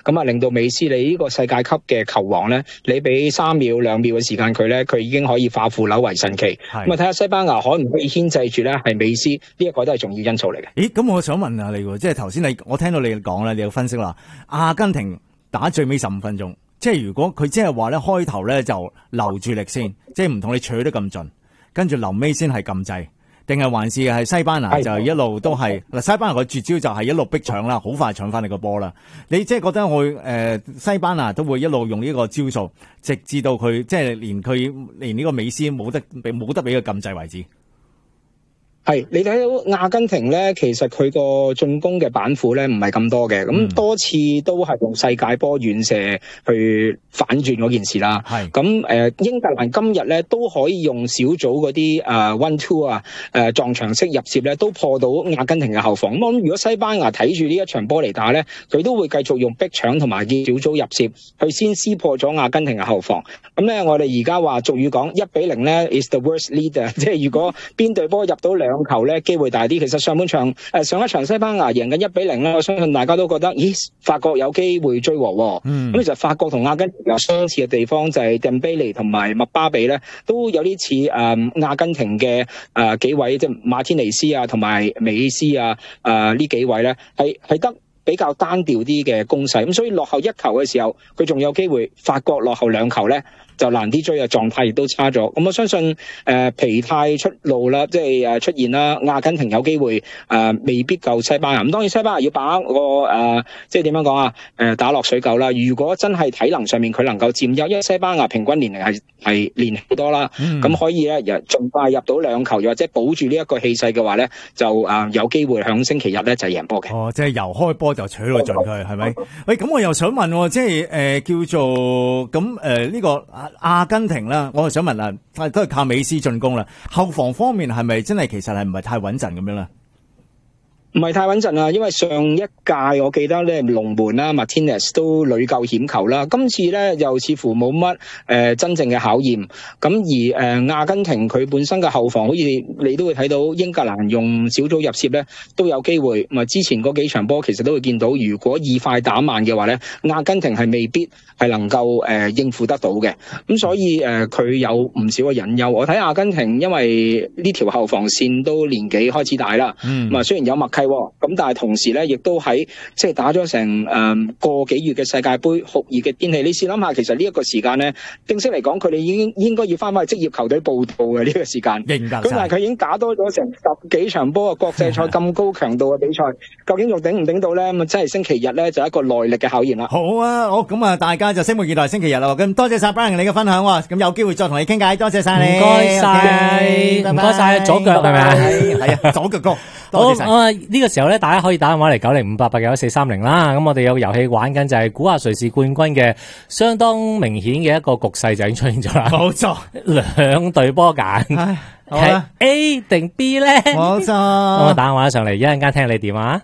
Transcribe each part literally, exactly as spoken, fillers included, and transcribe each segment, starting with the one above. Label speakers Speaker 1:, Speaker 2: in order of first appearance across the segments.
Speaker 1: 咁啊令到美斯你呢個世界級嘅球王咧，你俾三秒兩秒嘅時間佢咧，佢已經可以化腐朽為神奇。咁啊睇下西班牙可唔可以牽制住咧？係美斯呢一個都係重要因素嚟嘅。
Speaker 2: 咦，咁我想問下你喎，即係頭先你我聽到你講咧，你有分析啦，阿根廷打最尾十五分鐘，即係如果佢即係話咧開頭咧就留住力先，即係唔同你取得咁盡，跟住臨尾先係撳掣。定係還是係西班牙就一路都係嗱，西班牙個絕招就係一路逼搶啦，好快搶翻你個波啦。你即係覺得我誒、呃、西班牙都會一路用呢個招數，直至到佢即係連佢連呢個美斯冇得俾冇得俾佢禁制為止。
Speaker 1: 係，你睇到阿根廷咧，其實佢個進攻嘅板斧咧唔係咁多嘅，咁、嗯、多次都係用世界波遠射去反轉嗰件事啦。係，咁誒、呃、英格蘭今日咧都可以用小組嗰啲誒 one two 啊，誒撞牆式入攝咧都破到阿根廷嘅後防。咁我諗如果西班牙睇住呢一場波嚟打咧，佢都會繼續用逼搶同埋小組入攝去先撕破咗阿根廷嘅後防。咁咧我哋而家話俗語講一比零咧 is the worst leader， 即係如果邊隊波入到兩球咧機會大啲。其實上半場誒、呃、上一場西班牙贏緊一比零啦，我相信大家都覺得咦法國有機會追和。咁、嗯、其實法國同阿根廷有相似嘅地方就係鄧貝利同埋麥巴比咧都有啲似誒阿根廷嘅誒、呃、幾位即係馬天尼斯啊同埋美斯啊誒呢、呃、幾位咧係係得比較單調啲嘅攻勢。咁所以落後一球嘅時候佢仲有機會，法國落後兩球咧就難啲追啊，狀態亦都差咗。咁我相信誒、呃、疲態出路啦，即係誒出現啦。阿根廷有機會誒、呃、未必夠西班牙。咁當然西班牙要把握個誒即係點樣講啊？誒、呃、打落水狗啦。如果真係體能上面佢能夠佔優，因為西班牙平均年齡係係年好多啦，咁、嗯、可以咧盡快入到兩球，又或者保住呢一個氣勢嘅話咧，就誒、呃、有機會響星期日咧就贏波嘅。
Speaker 2: 哦，即係由開波就取到盡佢，係咪？喂，咁我又想問，即係誒、呃、叫做咁誒呢個。阿根廷啦，我就想問啊，都係靠美斯進攻啦，後防方面係咪真係其實係唔係太穩陣咁樣咧？
Speaker 1: 唔係太穩陣啊，因為上一屆我記得咧龍門啦 Martinez 都屢救險球啦，今次咧又似乎冇乜誒真正嘅考驗。咁而誒、呃、阿根廷佢本身嘅後防，好似你都會睇到英格蘭用小組入攝咧都有機會。咁啊之前嗰幾場波其實都會見到，如果以快打慢嘅話咧，阿根廷係未必係能夠誒、呃、應付得到嘅。咁所以誒佢、呃、有唔少嘅隱憂。我睇阿根廷因為呢條後防線都年紀開始大啦，咁啊、嗯、雖然有默契。咁但係同時咧，亦都喺即係打咗成誒、嗯、個幾月嘅世界盃酷熱嘅天氣。你試諗下，其實呢一個時間咧，正式嚟講，佢哋已經應該要翻返去職業球隊報到嘅呢個時間。咁但係佢已經打多咗成十幾場波嘅國際賽咁高強度嘅比賽，究竟仲頂唔頂到咧？咁啊，真係星期日咧就係一個耐力嘅考驗啦。
Speaker 2: 好啊，好咁啊，大家就拭目以待星期日啦。咁多謝晒 Brian 你嘅分享喎。咁有機會再同你傾偈，多謝晒你。唔該晒，唔該晒，左腳係咪啊？係啊，左腳哥。多謝晒。好啊，呢個時候咧，大家可以打電話嚟九零五八八九一四三零啦。咁我哋有遊戲玩緊，就係估下誰是冠軍嘅，相當明顯嘅一個局勢就已經出現咗啦。冇錯，兩隊波揀，係 A 定 B 咧？冇錯。咁我打電話上嚟，一陣間聽你電話。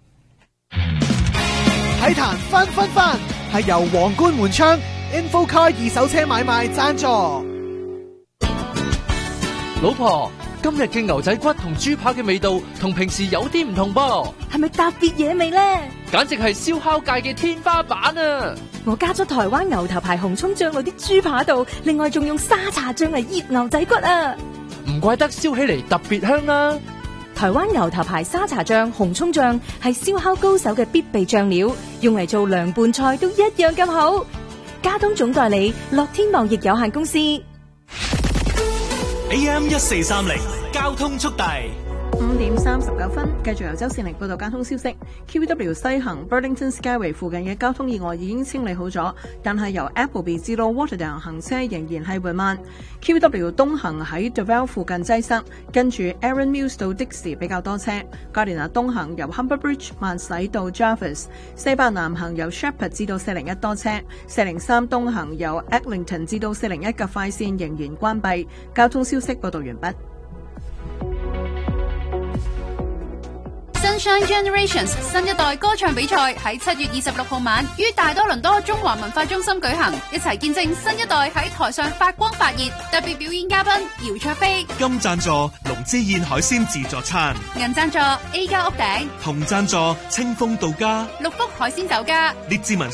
Speaker 3: 體壇分分分係由皇冠門窗 InfoCar 二手車買賣贊助。
Speaker 4: 老婆，今日嘅牛仔骨同豬扒嘅味道同平時有啲唔同噃，
Speaker 5: 係咪特別嘢味呢？
Speaker 4: 簡直係燒烤界嘅天花板啊！
Speaker 5: 我加咗台灣牛頭牌紅蔥醬落啲豬扒度，另外仲用沙茶醬嚟醃牛仔骨啊！
Speaker 4: 唔怪得燒起嚟特別香啦！
Speaker 5: 台灣牛頭牌沙茶醬、紅蔥醬係燒烤高手嘅必備醬料，用嚟做涼拌菜都一樣咁好。加東總代理樂天貿易有限公司。
Speaker 6: A M 一四三零交通速遞。
Speaker 7: 五點三十九分，繼續由周善玲報道交通消息。Q W 西行 Burlington Skyway 附近嘅交通意外已經清理好咗，但係由 Appleby 至到 Waterdown 行車仍然係緩慢。Q W 東行喺 Deville 附近擠塞，跟住 Aaron Mills 到 Dixie 比較多車。Gardiner 東行由 Humber Bridge 慢駛到 Jarvis。西北南行由 Shepherd 至到四零一多車。四零三東行由 Eglinton 至到四零一嘅快線仍然關閉。交通消息報道完畢。
Speaker 8: Sunshine Generations 新一代歌唱比賽喺七月二十六號晚於大多倫多中華文化中心舉行，一齊見證新一代喺台上發光發熱。特別表演嘉賓姚卓飛，
Speaker 6: 金贊助龍之燕海鮮自助餐，
Speaker 8: 銀贊助 A 家屋頂，
Speaker 6: 銅贊助清風到家，
Speaker 8: 六福海鮮酒家，
Speaker 6: 列治文